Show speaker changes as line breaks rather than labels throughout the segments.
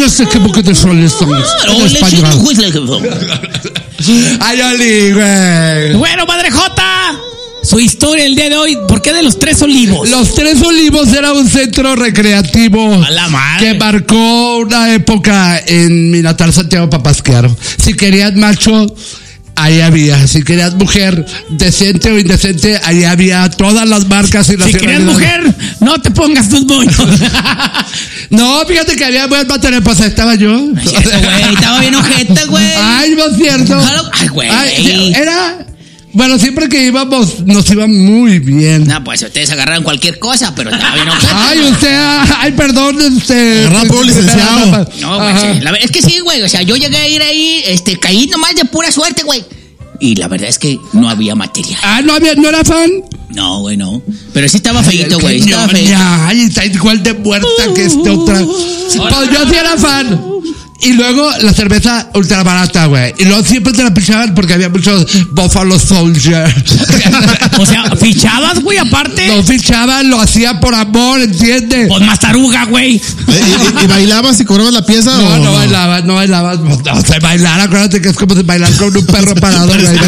yo sé qué boca de sol estamos. En español. Ay, Oli, güey.
Bueno, Padre Jota, su historia el día de hoy. ¿Por qué de los Tres Olivos?
Los Tres Olivos era un centro recreativo
A la madre.
que marcó una época en mi natal Santiago Papasquiaro. Si querías macho, ahí había. Si querías mujer decente o indecente, ahí había todas las marcas y
Si querías mujer, no te pongas tus moños.
No, fíjate que había buen material, pues estaba yo.
Ese güey, estaba bien ojete, güey.
Ay, no es cierto.
Ay, güey.
Era... Bueno, siempre que íbamos, nos iba muy bien.
No, pues ustedes agarraron cualquier cosa, pero estaba bien ojete.
Ay, ay, perdón,
Rapo, licenciado.
No, güey, sí. Es que sí, güey. O sea, yo llegué a ir ahí, caí nomás de pura suerte, güey. Y la verdad es que no había material.
Ah, no era fan.
No, güey, no. Pero sí estaba feíto, güey. Estaba feíto.
Ya, ay, está igual de muerta que otra. Pues yo sí era fan. Y luego la cerveza ultra barata, güey. Y luego siempre te la pichaban porque había muchos Buffalo Soldier.
O sea, ¿fichabas, güey, aparte?
No fichaban, lo hacía por amor, ¿entiendes?
Pues más taruga, güey.
¿Y bailabas y cobrabas la pieza?
No bailabas. No sé bailar, acuérdate que es como bailar con un perro parado.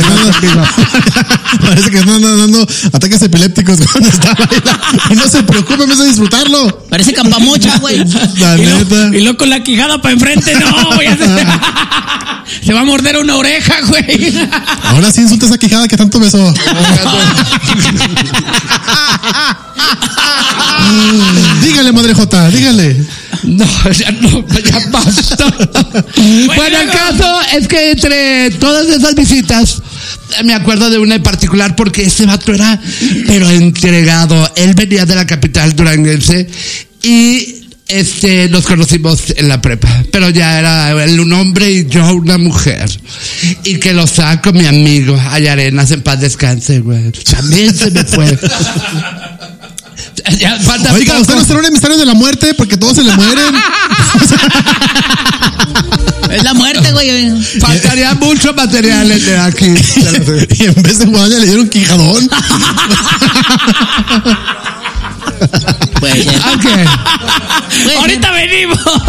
Parece que están dando ataques epilépticos cuando está bailando. No se preocupe, me hace disfrutarlo.
Parece campamocha, güey.
La neta.
Y luego con la quijada para enfrente, no, güey. Se va a morder una oreja, güey.
Ahora sí insulta esa quijada que tanto besó. Dígale, Madre Jota, dígale.
No, ya basta. Bueno, el caso es que entre todas esas visitas, me acuerdo de una en particular porque ese vato era, pero entregado. Él venía de la capital duranguense y nos conocimos en la prepa, pero ya era él un hombre y yo una mujer. Y que lo saco mi amigo, Ay Arenas, en paz descanse, güey. También se me fue. Ya,
oiga, ¿usted no será un emisario de la muerte? Porque todos se le mueren.
Es la muerte, güey.
Faltaría mucho material de aquí.
Y en vez de guadaña le dieron quijadón.
Puede ser.
Okay.
Ahorita venimos.